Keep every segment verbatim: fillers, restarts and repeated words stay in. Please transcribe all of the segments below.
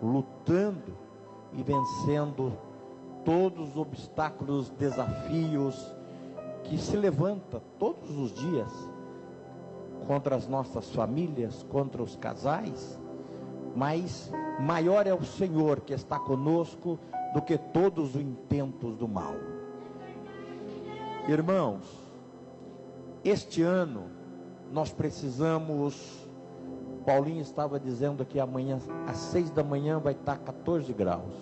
lutando e vencendo todos os obstáculos, desafios que se levantam todos os dias contra as nossas famílias, contra os casais, mas maior é o Senhor que está conosco do que todos os intentos do mal. Irmãos, este ano nós precisamos, Paulinho estava dizendo que amanhã às seis da manhã vai estar quatorze graus,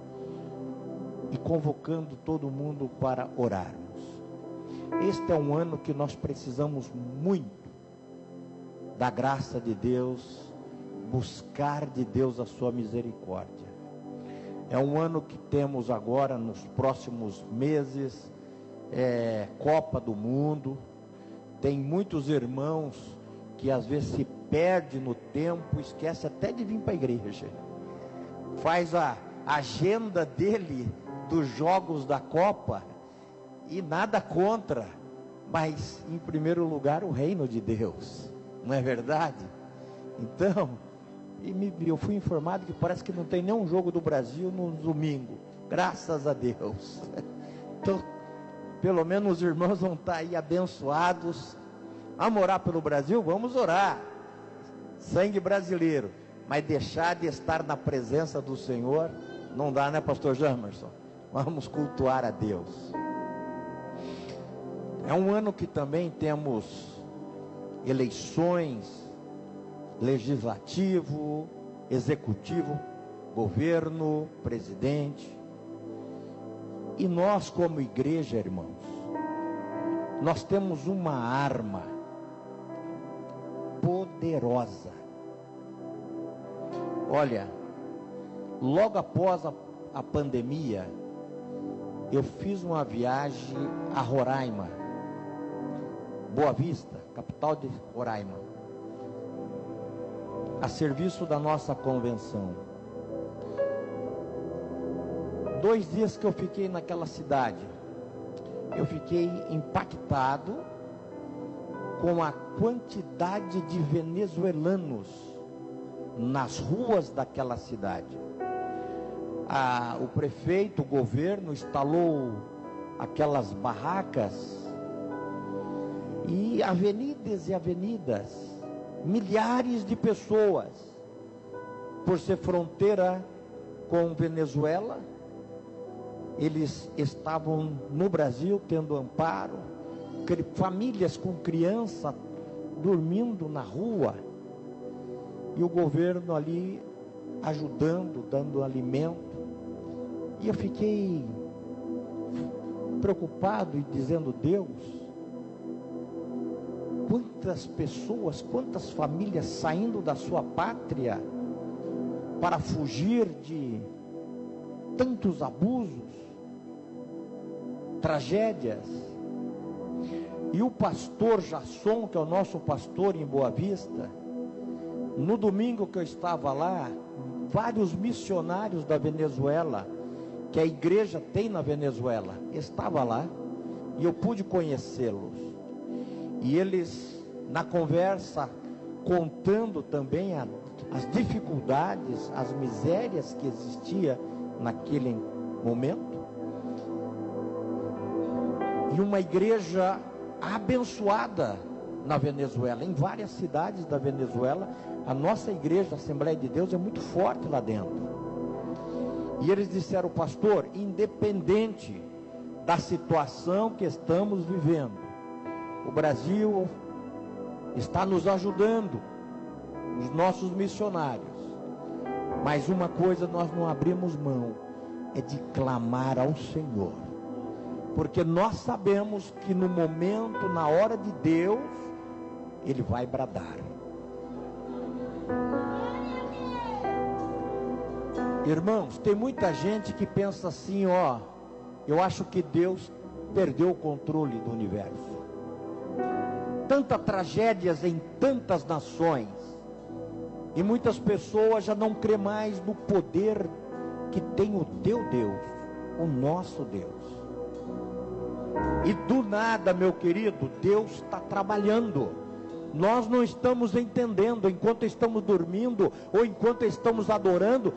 e convocando todo mundo para orarmos. Este é um ano que nós precisamos muito da graça de Deus, buscar de Deus a sua misericórdia. É um ano que temos agora, nos próximos meses, é, Copa do Mundo. Tem muitos irmãos que às vezes se perdem no tempo, esquece até de vir para a igreja, faz a agenda dele dos jogos da Copa, e nada contra, mas em primeiro lugar o reino de Deus, não é verdade? Então, e me, eu fui informado que parece que não tem nenhum jogo do Brasil no domingo, graças a Deus. Então, pelo menos os irmãos vão estar aí abençoados. Vamos orar pelo Brasil? Vamos orar, sangue brasileiro, mas deixar de estar na presença do Senhor não dá, né, pastor Jamerson? Vamos cultuar a Deus. É um ano que também temos eleições, legislativo, executivo, governo, presidente. E nós, como igreja, irmãos, nós temos uma arma poderosa. Olha, logo após a, a pandemia, eu fiz uma viagem a Roraima, Boa Vista, capital de Roraima, a serviço da nossa convenção. Dois dias que eu fiquei naquela cidade, eu fiquei impactado com a quantidade de venezuelanos nas ruas daquela cidade. Ah, o prefeito, o governo instalou aquelas barracas, e avenidas e avenidas, milhares de pessoas, por ser fronteira com Venezuela, eles estavam no Brasil tendo amparo, famílias com criança dormindo na rua, e o governo ali ajudando, dando alimento. E eu fiquei preocupado e dizendo: Deus, quantas pessoas, quantas famílias saindo da sua pátria para fugir de tantos abusos, tragédias. E o pastor Jasson, que é o nosso pastor em Boa Vista, no domingo que eu estava lá, vários missionários da Venezuela, que a igreja tem na Venezuela, estava lá, e eu pude conhecê-los. E eles, na conversa, contando também a, as dificuldades, as misérias que existia naquele momento. E uma igreja abençoada na Venezuela, em várias cidades da Venezuela. A nossa igreja, a Assembleia de Deus, é muito forte lá dentro. E eles disseram: pastor, independente da situação que estamos vivendo, o Brasil está nos ajudando, os nossos missionários, mas uma coisa nós não abrimos mão, é de clamar ao Senhor, porque nós sabemos que no momento, na hora de Deus, Ele vai bradar. Irmãos, tem muita gente que pensa assim: ó, eu acho que Deus perdeu o controle do universo. Tantas tragédias em tantas nações, e muitas pessoas já não crê mais no poder que tem o teu Deus, o nosso Deus. E do nada, meu querido, Deus está trabalhando. Nós não estamos entendendo, enquanto estamos dormindo ou enquanto estamos adorando,